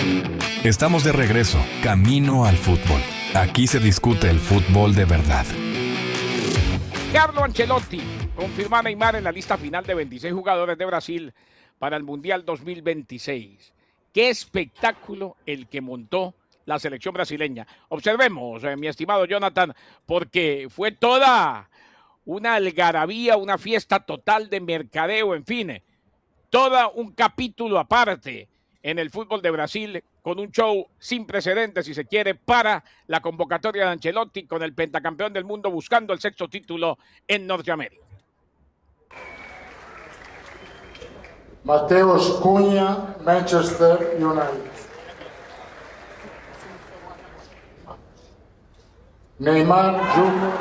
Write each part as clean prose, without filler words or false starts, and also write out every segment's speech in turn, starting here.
Estamos de regreso, camino al fútbol. Aquí se discute el fútbol de verdad. Carlo Ancelotti confirma a Neymar en la lista final de 26 jugadores de Brasil para el Mundial 2026. Qué espectáculo el que montó la selección brasileña. Observemos, mi estimado Jonathan, porque fue toda una algarabía, una fiesta total de mercadeo, en fin, todo un capítulo aparte en el fútbol de Brasil, con un show sin precedentes, si se quiere, para la convocatoria de Ancelotti con el pentacampeón del mundo buscando el sexto título en Norteamérica. Mateus Cunha, Manchester United. Neymar Jr.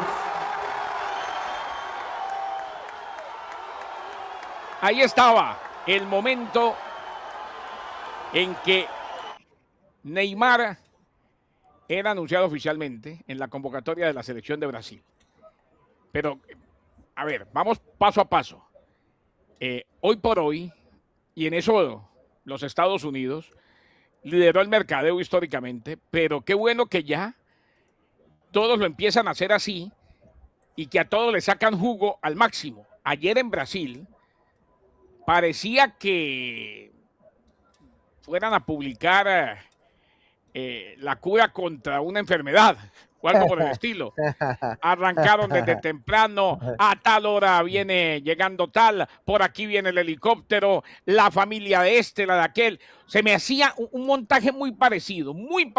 Ahí estaba el momento en que Neymar era anunciado oficialmente en la convocatoria de la selección de Brasil. Pero, a ver, vamos paso a paso. Hoy por hoy, y en eso los Estados Unidos lideró el mercadeo históricamente, pero qué bueno que ya todos lo empiezan a hacer así y que a todos le sacan jugo al máximo. Ayer en Brasil parecía que fueran a publicar la cura contra una enfermedad o algo por el estilo. Arrancaron desde temprano, a tal hora viene llegando tal, por aquí viene el helicóptero, la familia de este, la de aquel. Se me hacía un montaje muy parecido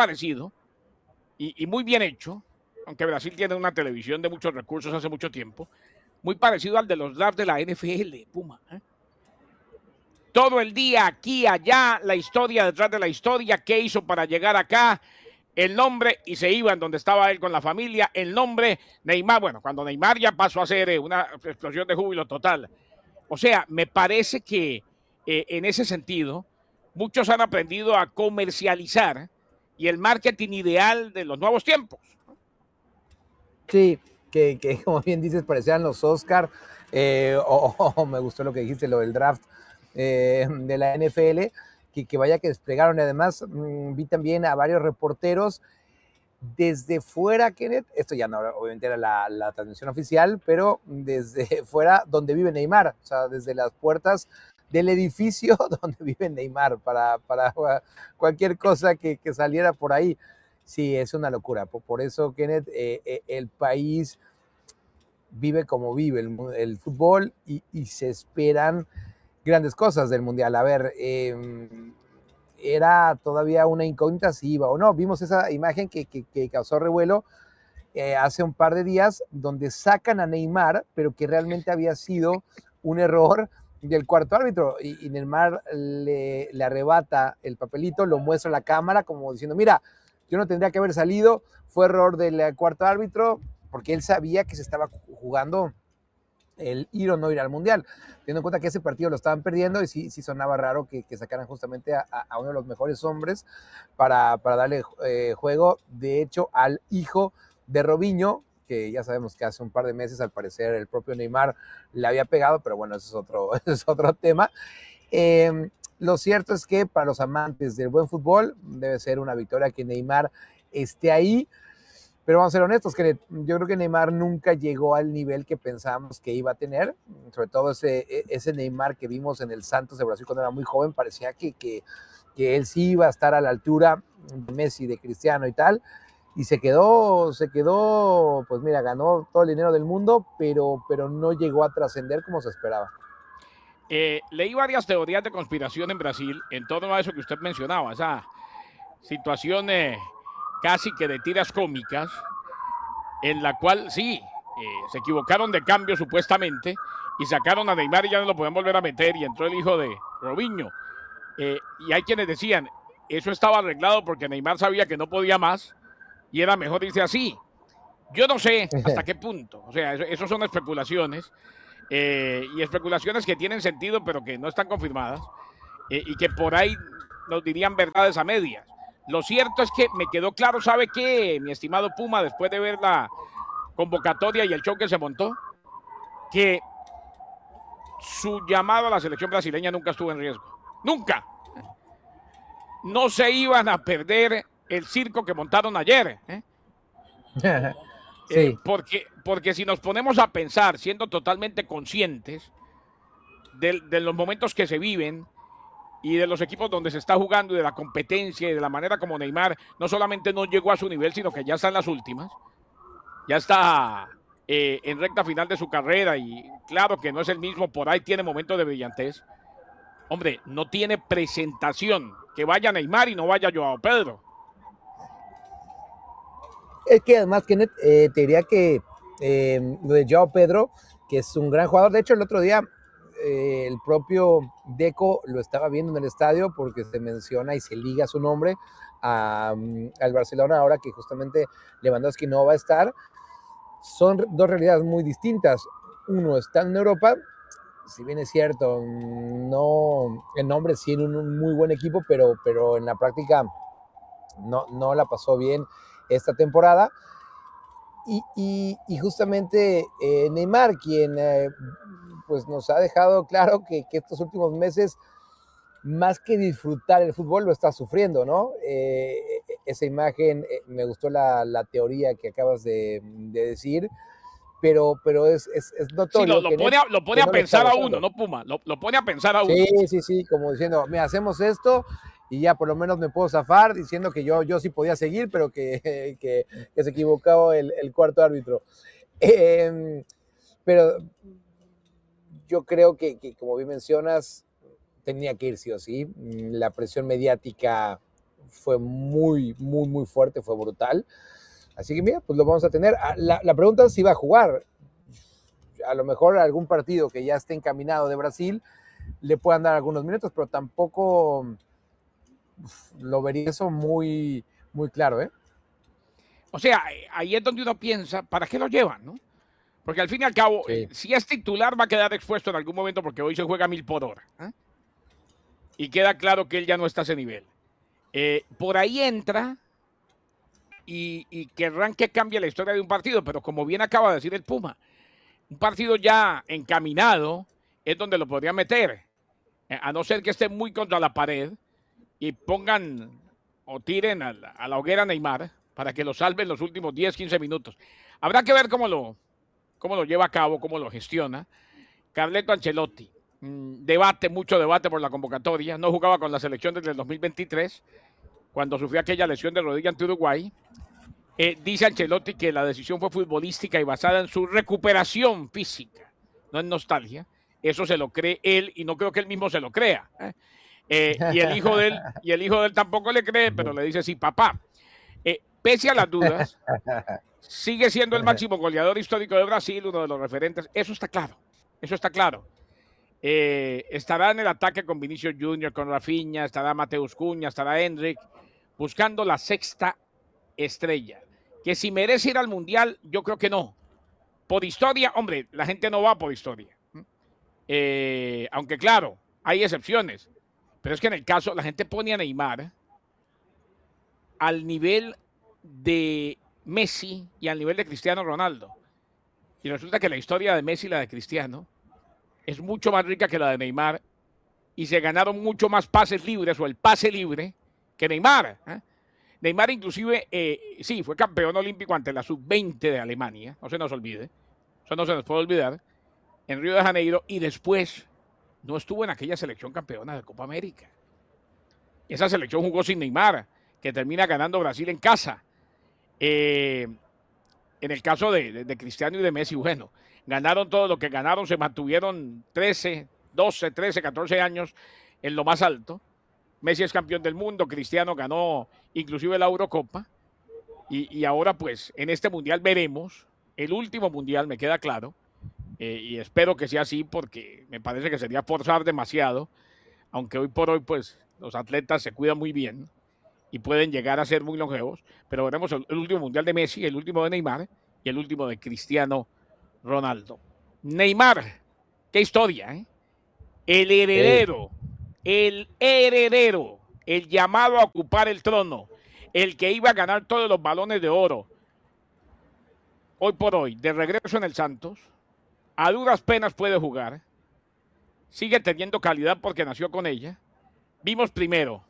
y muy bien hecho, aunque Brasil tiene una televisión de muchos recursos hace mucho tiempo, muy parecido al de los drafts de la NFL, Puma. Todo el día, aquí, allá, la historia detrás de la historia, qué hizo para llegar acá, el nombre, y se iban donde estaba él con la familia, el nombre, Neymar, bueno, cuando Neymar ya pasó a ser una explosión de júbilo total. O sea, me parece que en ese sentido, muchos han aprendido a comercializar y el marketing ideal de los nuevos tiempos. Sí, que como bien dices, parecían los Oscar, me gustó lo que dijiste, lo del draft de la NFL, que vaya que desplegaron. Y además vi también a varios reporteros desde fuera, Kenneth, esto ya no, obviamente era la transmisión oficial, pero desde fuera donde vive Neymar, o sea, desde las puertas del edificio donde vive Neymar, para cualquier cosa que saliera por ahí. Sí, es una locura. Por eso, Kenneth, el país vive como vive el fútbol y se esperan grandes cosas del Mundial. A ver, era todavía una incógnita si iba o no. Vimos esa imagen que causó revuelo hace un par de días, donde sacan a Neymar, pero que realmente había sido un error del cuarto árbitro, y Neymar le arrebata el papelito, lo muestra a la cámara como diciendo, mira, yo no tendría que haber salido, fue error del cuarto árbitro, porque él sabía que se estaba jugando el ir o no ir al Mundial, teniendo en cuenta que ese partido lo estaban perdiendo, y sí sonaba raro que sacaran justamente a uno de los mejores hombres para darle juego, de hecho, al hijo de Robinho, que ya sabemos que hace un par de meses, al parecer, el propio Neymar le había pegado, pero bueno, ese es otro tema. Lo cierto es que para los amantes del buen fútbol debe ser una victoria que Neymar esté ahí, pero vamos a ser honestos, que yo creo que Neymar nunca llegó al nivel que pensábamos que iba a tener, sobre todo ese Neymar que vimos en el Santos de Brasil cuando era muy joven. Parecía que él sí iba a estar a la altura de Messi, de Cristiano y tal, y se quedó, pues mira, ganó todo el dinero del mundo, pero no llegó a trascender como se esperaba. Leí varias teorías de conspiración en Brasil en torno a eso que usted mencionaba, esa situación casi que de tiras cómicas, en la cual sí, se equivocaron de cambio supuestamente y sacaron a Neymar y ya no lo podían volver a meter, y entró el hijo de Robinho. Y hay quienes decían, eso estaba arreglado porque Neymar sabía que no podía más y era mejor irse así. Yo no sé hasta qué punto, o sea, eso son especulaciones, y especulaciones que tienen sentido pero que no están confirmadas, y que por ahí nos dirían verdades a medias. Lo cierto es que me quedó claro, ¿sabe qué, mi estimado Puma, después de ver la convocatoria y el show que se montó? Que su llamado a la selección brasileña nunca estuvo en riesgo. ¡Nunca! no se iban a perder el circo que montaron ayer. Sí. Porque si nos ponemos a pensar, siendo totalmente conscientes de los momentos que se viven y de los equipos donde se está jugando y de la competencia y de la manera como Neymar no solamente no llegó a su nivel, sino que ya está en las últimas, ya está en recta final de su carrera y claro que no es el mismo, por ahí tiene momentos de brillantez. Hombre, no tiene presentación que vaya Neymar y no vaya Joao Pedro. Es que además, Kenneth, te diría que lo de Joao Pedro, que es un gran jugador, de hecho el otro día el propio Deco lo estaba viendo en el estadio porque se menciona y se liga su nombre al Barcelona ahora que justamente Lewandowski no va a estar. Son dos realidades muy distintas. Uno está en Europa, si bien es cierto, no, el nombre sí en un muy buen equipo, pero en la práctica no la pasó bien esta temporada. Y justamente Neymar, quien pues nos ha dejado claro que estos últimos meses, más que disfrutar el fútbol, lo está sufriendo, ¿no? Esa imagen, me gustó la teoría que acabas de decir, pero es notorio. Sí, lo pone a pensar a uno, ¿no, Puma? Lo pone a pensar a uno. Sí, como diciendo, mira, hacemos esto y ya por lo menos me puedo zafar diciendo que yo sí podía seguir, pero que se equivocaba el cuarto árbitro. Pero yo creo que, como bien mencionas, tenía que ir sí o sí. La presión mediática fue muy fuerte, fue brutal. Así que mira, pues lo vamos a tener. La pregunta es si va a jugar. A lo mejor algún partido que ya esté encaminado de Brasil le puedan dar algunos minutos, pero tampoco lo vería eso muy claro, ¿eh? O sea, ahí es donde uno piensa, ¿para qué lo llevan, no? Porque al fin y al cabo, Sí. si es titular va a quedar expuesto en algún momento porque hoy se juega 1000 por hora. Y queda claro que él ya no está a ese nivel. Por ahí entra y querrán que cambie la historia de un partido, pero como bien acaba de decir el Puma, un partido ya encaminado es donde lo podrían meter, a no ser que esté muy contra la pared y pongan o tiren a la hoguera Neymar para que lo salven los últimos 10, 15 minutos. Habrá que ver cómo lo lleva a cabo, cómo lo gestiona. Carleto Ancelotti, mucho debate por la convocatoria, no jugaba con la selección desde el 2023, cuando sufrió aquella lesión de rodilla ante Uruguay. Dice Ancelotti que la decisión fue futbolística y basada en su recuperación física, no en nostalgia. Eso se lo cree él y no creo que él mismo se lo crea. Y el hijo de él tampoco le cree, pero le dice sí, papá. Pese a las dudas, sigue siendo el máximo goleador histórico de Brasil, uno de los referentes. Eso está claro. Estará en el ataque con Vinicius Junior, con Rafinha, estará Mateus Cunha, estará Endrick, buscando la sexta estrella. Que si merece ir al Mundial, yo creo que no. Por historia, hombre, la gente no va por historia. Aunque claro, hay excepciones. Pero es que en el caso, la gente pone a Neymar al nivel de Messi y al nivel de Cristiano Ronaldo. Y resulta que la historia de Messi y la de Cristiano es mucho más rica que la de Neymar y se ganaron mucho más pases libres o el pase libre que Neymar. Neymar inclusive, sí, fue campeón olímpico ante la sub-20 de Alemania, no se nos olvide, eso no se nos puede olvidar, en Río de Janeiro, y después no estuvo en aquella selección campeona de Copa América. Esa selección jugó sin Neymar, que termina ganando Brasil en casa. En el caso de Cristiano y de Messi, bueno, ganaron todo lo que ganaron, se mantuvieron 13, 12, 13, 14 años en lo más alto. Messi es campeón del mundo, Cristiano ganó inclusive la Eurocopa y ahora pues en este mundial veremos, el último mundial me queda claro, y espero que sea así porque me parece que sería forzar demasiado, aunque hoy por hoy pues los atletas se cuidan muy bien y pueden llegar a ser muy longevos, pero veremos el último mundial de Messi, el último de Neymar y el último de Cristiano Ronaldo. Neymar, qué historia, ¿eh? El heredero, el llamado a ocupar el trono, el que iba a ganar todos los balones de oro. Hoy por hoy, de regreso en el Santos, a duras penas puede jugar, sigue teniendo calidad porque nació con ella. Vimos primero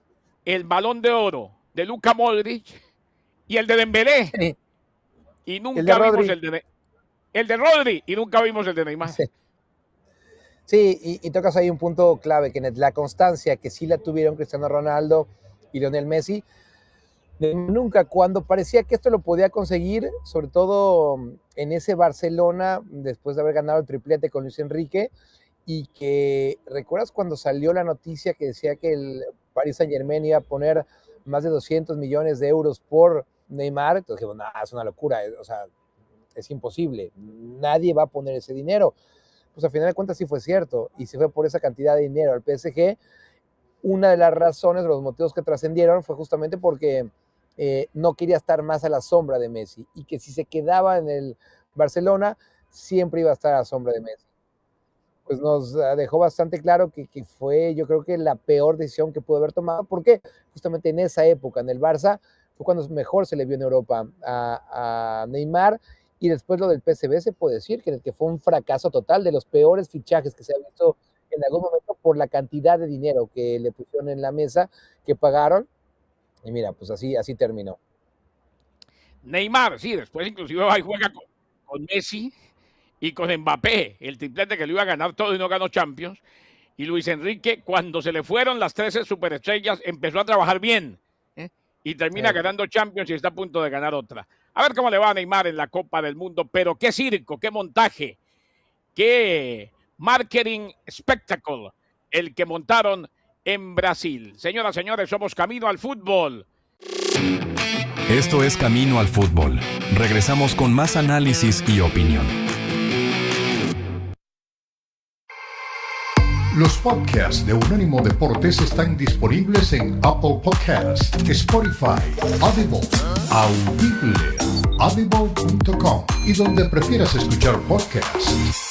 el Balón de Oro de Luka Modric y el de Dembélé. Sí. Y nunca vimos el de Rodri y nunca vimos el de Neymar. Sí, y tocas ahí un punto clave, que la constancia que sí la tuvieron Cristiano Ronaldo y Lionel Messi, nunca, cuando parecía que esto lo podía conseguir, sobre todo en ese Barcelona, después de haber ganado el triplete con Luis Enrique, y que, ¿recuerdas cuando salió la noticia que decía que el Paris Saint-Germain iba a poner más de 200 millones de euros por Neymar? Entonces, bueno, es una locura, o sea, es imposible, nadie va a poner ese dinero. Pues al final de cuentas sí fue cierto, y se fue por esa cantidad de dinero al PSG. Una de las razones, los motivos que trascendieron fue justamente porque no quería estar más a la sombra de Messi, y que si se quedaba en el Barcelona, siempre iba a estar a la sombra de Messi. Pues nos dejó bastante claro que fue, yo creo que la peor decisión que pudo haber tomado, porque justamente en esa época, en el Barça, fue cuando mejor se le vio en Europa a Neymar, y después lo del PSV se puede decir que fue un fracaso total, de los peores fichajes que se ha visto en algún momento por la cantidad de dinero que le pusieron en la mesa, que pagaron, y mira, pues así terminó. Neymar, sí, después inclusive va y juega con Messi y con Mbappé, el triplete que le iba a ganar todo y no ganó Champions. Y Luis Enrique, cuando se le fueron las 13 superestrellas, empezó a trabajar bien, y termina ganando Champions y está a punto de ganar otra. A ver cómo le va a Neymar en la Copa del Mundo, pero qué circo, qué montaje, qué marketing spectacle el que montaron en Brasil. Señoras, señores, somos Camino al Fútbol. Esto es Camino al Fútbol. Regresamos con más análisis y opinión. Los podcasts de Unánimo Deportes están disponibles en Apple Podcasts, Spotify, Audible, audible.com y donde prefieras escuchar podcasts.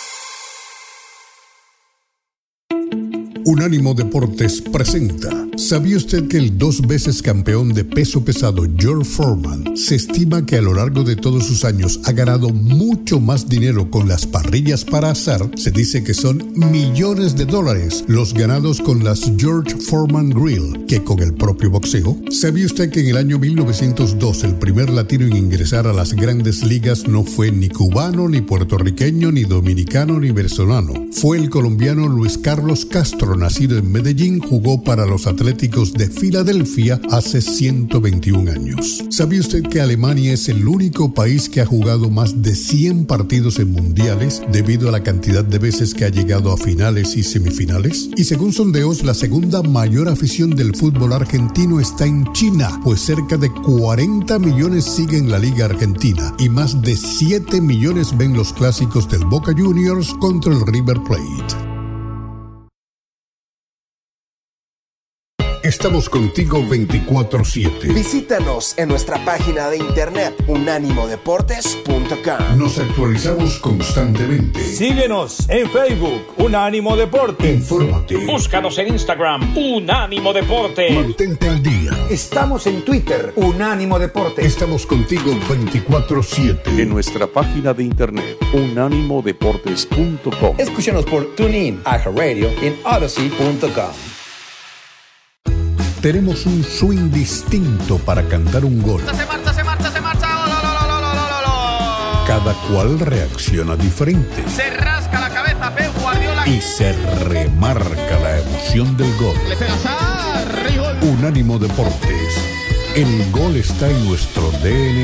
Unánimo Deportes presenta. ¿Sabía usted que el 2 veces campeón de peso pesado George Foreman se estima que a lo largo de todos sus años ha ganado mucho más dinero con las parrillas para asar? Se dice que son millones de dólares los ganados con las George Foreman Grill que con el propio boxeo. ¿Sabía usted que en el año 1902 el primer latino en ingresar a las grandes ligas no fue ni cubano, ni puertorriqueño, ni dominicano, ni venezolano? Fue el colombiano Luis Carlos Castro, nacido en Medellín, jugó para los Atléticos de Filadelfia hace 121 años. ¿Sabía usted que Alemania es el único país que ha jugado más de 100 partidos en mundiales debido a la cantidad de veces que ha llegado a finales y semifinales? Y según sondeos, la segunda mayor afición del fútbol argentino está en China, pues cerca de 40 millones siguen la Liga Argentina y más de 7 millones ven los clásicos del Boca Juniors contra el River Plate. Estamos contigo 24/7. Visítanos en nuestra página de internet unánimodeportes.com. Nos actualizamos constantemente. Síguenos en Facebook, Unánimo Deportes. Infórmate. Búscanos en Instagram, Unánimo Deportes. Mantente al día. Estamos en Twitter, Unánimo Deportes. Estamos contigo 24/7. En nuestra página de internet, unánimodeportes.com. Escúchanos por TuneIn, iHeartRadio y en Odyssey.com. Tenemos un swing distinto para cantar un gol. Se marcha. Cada cual reacciona diferente. Se rasca la cabeza Pep Guardiola. Y se remarca la emoción del gol. Le pega Sarri, gol. Unánimo Deportes. El gol está en nuestro DNA.